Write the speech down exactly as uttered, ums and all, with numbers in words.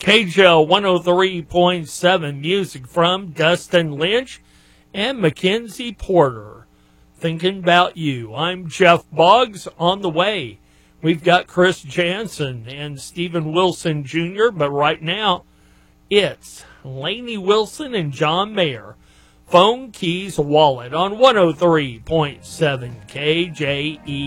K J L one oh three point seven, music from Dustin Lynch and Mackenzie Porter. Thinking about you. I'm Jeff Boggs. On the way, we've got Chris Jansen and Stephen Wilson Junior, but right now, it's Lainey Wilson and John Mayer. Phone Keys Wallet on one oh three point seven K J E.